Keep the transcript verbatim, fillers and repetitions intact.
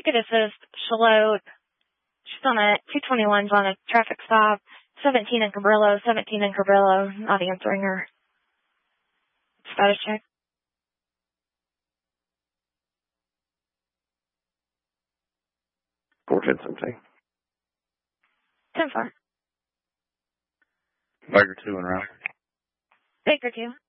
ticket assist, Charlotte. She's on a two twenty-one's on a traffic stop. seventeen in Cabrillo, seventeen in Cabrillo, not answering her. Status check. four ten something. ten four. Baker two and round. Baker two.